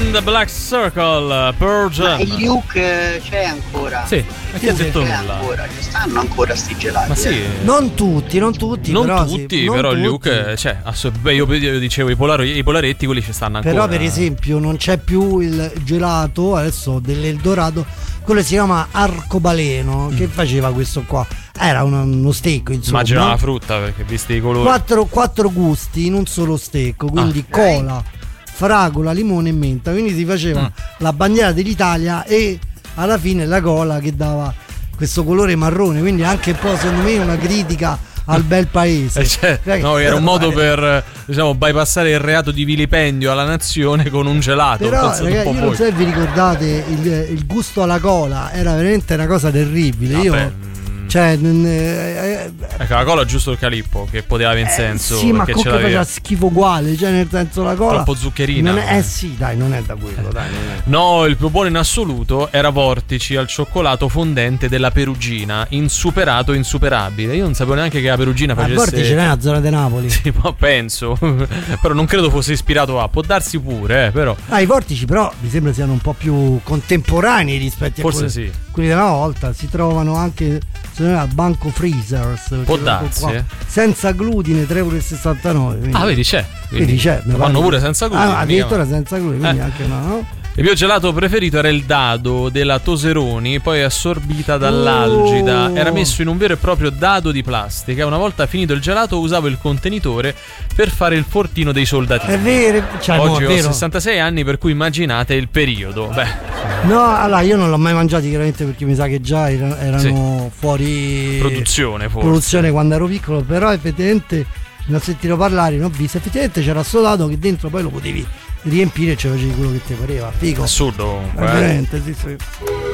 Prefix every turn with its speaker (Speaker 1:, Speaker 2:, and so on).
Speaker 1: and the Black Circle, Pearl Jam.
Speaker 2: Ma il Luke c'è ancora?
Speaker 1: Sì, ma chi ha detto
Speaker 2: c'è
Speaker 1: nulla?
Speaker 2: ancora, ci stanno ancora sti gelati.
Speaker 1: Ma sì.
Speaker 3: Non tutti, però
Speaker 1: però il Luke c'è. Beh, io dicevo i polaretti, quelli ci stanno ancora.
Speaker 3: Però per esempio non c'è più il gelato adesso dell'Eldorado, quello si chiama arcobaleno, che faceva questo qua. Era uno stecco, insomma.
Speaker 1: Immagino la frutta, perché visti i colori.
Speaker 3: Quattro gusti in un solo stecco, quindi cola, fragola, limone e menta. Quindi si faceva la bandiera dell'Italia e alla fine la cola che dava questo colore marrone. Quindi anche un po', secondo me, una critica al bel paese.
Speaker 1: No, era un modo per, diciamo, bypassare il reato di vilipendio alla nazione con un gelato.
Speaker 3: Però ragazzi, io non so se vi ricordate il gusto alla cola, era veramente una cosa terribile.
Speaker 1: Ecco, la cola giusto il calippo, che poteva avere senso.
Speaker 3: Sì, ma Cocca faceva schifo uguale, cioè nel senso la cola
Speaker 1: troppo zuccherina.
Speaker 3: Non è da quello, dai.
Speaker 1: No, il più buono in assoluto era Vortici al cioccolato fondente della Perugina, insuperato, insuperabile. Io non sapevo neanche che la Perugina facesse.
Speaker 3: Ma Vortici non è la zona di Napoli.
Speaker 1: Sì, ma penso. Però non credo fosse ispirato a. Può darsi pure, però.
Speaker 3: I Vortici però mi sembra siano un po' più contemporanei rispetto a quelli della volta. Si trovano anche al Banco Freezers,
Speaker 1: può darsi,
Speaker 3: senza glutine, 3,69 €.
Speaker 1: Vedi c'è. Quindi
Speaker 3: lo
Speaker 1: fanno pure senza glutine.
Speaker 3: Addirittura senza glutine, quindi anche no?
Speaker 1: Il mio gelato preferito era il dado della Toseroni, poi assorbita dall'algida. Era messo in un vero e proprio dado di plastica. Una volta finito il gelato usavo il contenitore per fare il fortino dei soldatini.
Speaker 3: È vero,
Speaker 1: oggi ho 66 anni, per cui immaginate il periodo.
Speaker 3: No, allora io non l'ho mai mangiato chiaramente perché mi sa che già erano fuori produzione quando ero piccolo, però effettivamente ne ho sentito parlare, ne ho visto, effettivamente c'era sto dato che dentro poi lo potevi riempire e ci facevi quello che ti pareva. Figo.
Speaker 1: Assurdo.
Speaker 3: Veramente, sì.